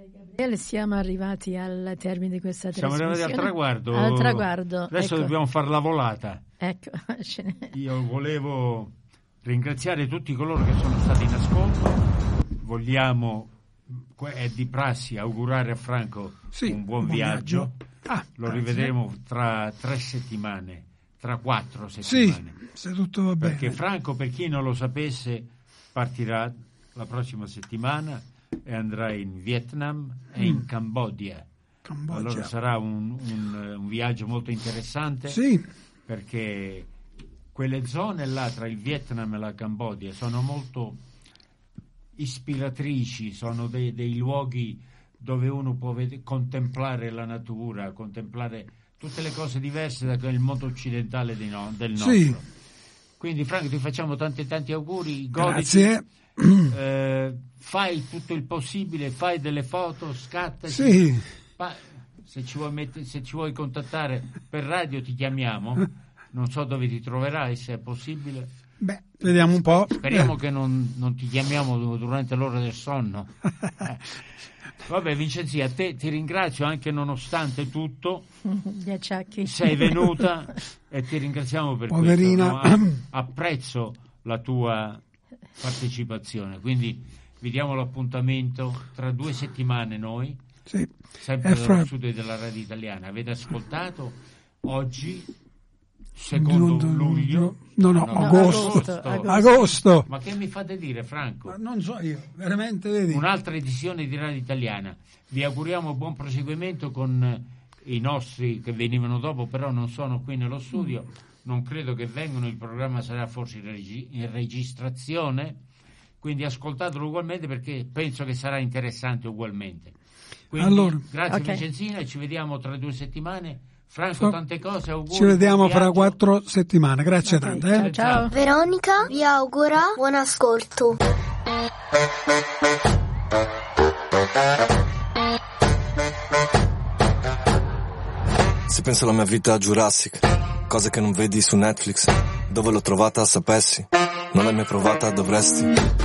Gabriele, siamo arrivati al termine di questa trasmissione. Siamo arrivati al traguardo. Adesso ecco. Dobbiamo fare la volata. Ecco. Io volevo ringraziare tutti coloro che sono stati in ascolto. Vogliamo, è di prassi, augurare a Franco un buon viaggio. Lo rivedremo tra 3 settimane, tra 4 settimane. Sì, se tutto va bene. Perché Franco, per chi non lo sapesse, partirà la prossima settimana e andrà in Vietnam e in Cambogia. Allora sarà un viaggio molto interessante, perché quelle zone là tra il Vietnam e la Cambogia sono molto ispiratrici, sono dei luoghi dove uno può contemplare la natura, contemplare tutte le cose diverse da quel mondo occidentale del nostro. Sì. Quindi Franco, ti facciamo tanti auguri, Grazie. Fai tutto il possibile, fai delle foto, scatta. Sì. Se ci vuoi contattare per radio ti chiamiamo, non so dove ti troverai, se è possibile. Beh, vediamo un po'. Speriamo che non ti chiamiamo durante l'ora del sonno. Vabbè, Vincenzi, a te ti ringrazio anche nonostante tutto. Gli acciacchi. Sei venuta e ti ringraziamo per Poverina. questo. No? Apprezzo la tua partecipazione, quindi vi diamo l'appuntamento tra 2 settimane noi, sempre dallo studio della radio italiana. Avete ascoltato oggi, secondo luglio? No, agosto. Ma che mi fate dire, Franco? Ma non so io, veramente, vedi. Un'altra edizione di Radio Italiana. Vi auguriamo buon proseguimento con i nostri che venivano dopo, però non sono qui nello studio. Non credo che vengano, il programma sarà forse in registrazione, quindi ascoltatelo ugualmente, perché penso che sarà interessante ugualmente. Quindi, allora, grazie Vincenzina, e ci vediamo tra 2 settimane. Franco, tante cose, auguri. Ci vediamo fra 4 settimane, grazie tante. Ciao. Veronica vi augura buon ascolto. Se penso alla mia vita Jurassic, cose che non vedi su Netflix, dove l'ho trovata sapessi, non l'hai mai provata dovresti.